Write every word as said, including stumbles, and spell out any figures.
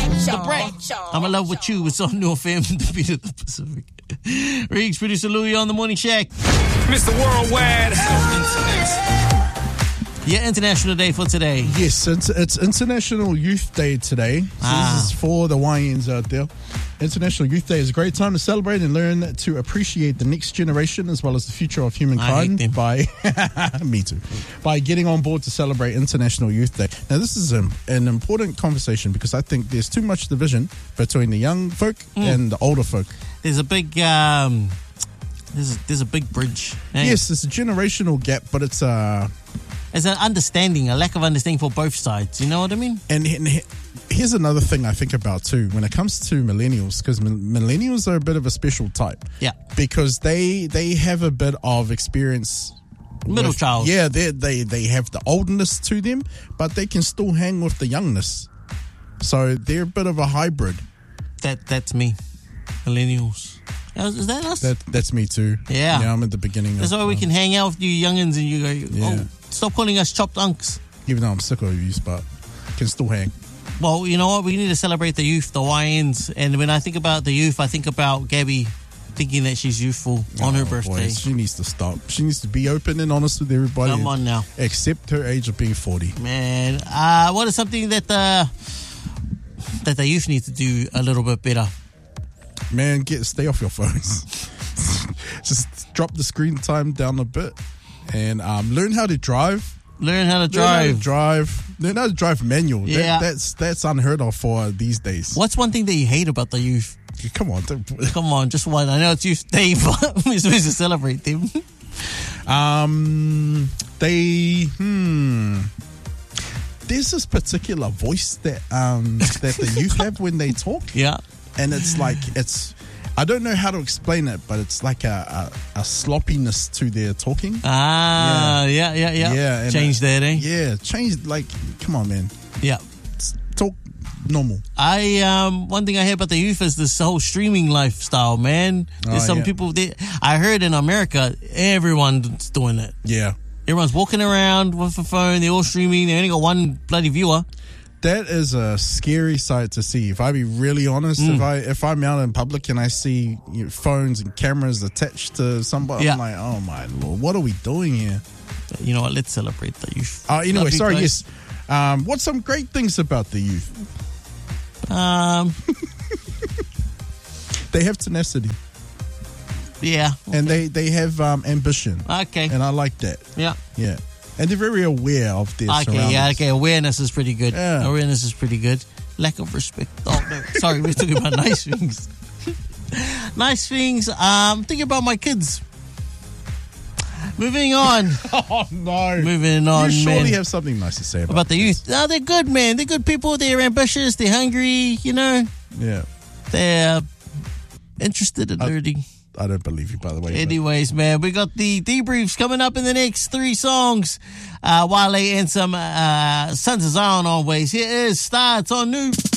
The Break. I'm in love with you. It's on New F M, the beat of the Pacific. Riggs, producer Louie on the Morning Shack. Mister Worldwide. Yeah, International Day for today. Yes, it's, it's International Youth Day today. So Ah. This is for the Y Ns out there. International Youth Day is a great time to celebrate and learn to appreciate the next generation as well as the future of humankind. I hate them. By me too. By getting on board to celebrate International Youth Day. Now, this is um, an important conversation because I think there's too much division between the young folk Mm. and the older folk. There's a big, um, there's a, there's a big bridge. Hey? Yes, it's a generational gap, but it's uh, There's an understanding, a lack of understanding for both sides. You know what I mean? And, and he- here's another thing I think about too when it comes to millennials, because millennials are a bit of a special type. Yeah. Because they they have a bit of experience. Middle with- child. Yeah, they they they have the oldness to them, but they can still hang with the youngness. So they're a bit of a hybrid. That That's me. Millennials. Is that us? That that's me too. Yeah. Yeah, I'm at the beginning. That's of, why we uh, can hang out with you youngins and you go, Yeah. oh, stop calling us chopped unks. Even though I'm sick of you, but can still hang. Well, you know what? We need to celebrate the youth, the Y Ns. And when I think about the youth, I think about Gabby thinking that she's youthful on her Oh, birthday. boy, she needs to stop. She needs to be open and honest with everybody. Come on now. Accept her age of being forty. Man, uh, what is something that the, that the youth need to do a little bit better? Man, get stay off your phones. Just drop the screen time down a bit and um, learn how to drive. Learn how to Learn how to drive. drive. Learn how to drive manual. That- Yeah. that's that's unheard of for these days. What's one thing that you hate about the youth? Come on. don't- Come on, just one. I know it's Youth Day, but we're supposed to celebrate them. Um, they hmm. There's this particular voice that um that the youth have when they talk, Yeah. and it's like it's. I don't know how to explain it, but it's like a, a, a sloppiness to their talking. Ah, yeah, yeah, yeah. Yeah, and, Change uh, that, eh? Yeah, change. Like, come on, man. Yeah. Talk normal. I um one thing I hear about the youth is this whole streaming lifestyle, man. There's Oh, some yeah. people that I heard in America, everyone's doing it. Yeah. Everyone's walking around with a phone, they're all streaming, they only got one bloody viewer. That is a scary sight to see. If I be really honest, Mm. if I if I'm out in public and I see you know, phones and cameras attached to somebody, Yeah. I'm like, oh my lord, what are we doing here? You know what, let's celebrate the youth. Uh, anyway, Love you sorry, guys. yes. Um, what's some great things about the youth? Um They have tenacity yeah. and they they have um, ambition, Okay. and I like that. Yeah. Yeah, and they're very aware of their Okay, surroundings. yeah, okay. Awareness is pretty good. Yeah. Awareness is pretty good. Lack of respect. Oh no. Sorry, we're talking about nice things. Nice things. Um thinking about my kids. Moving on. Oh no! Moving on, You surely man. have something nice to say about, About the this. youth. No, they're good, man. They're good people. They're ambitious. They're hungry. You know, Yeah, they're interested in I- learning. I don't believe you, by the way. but- Anyways, man, we got the debriefs coming up in the next three songs. Uh, Wale and some uh, Sons of Zion always. Here is Starts on New.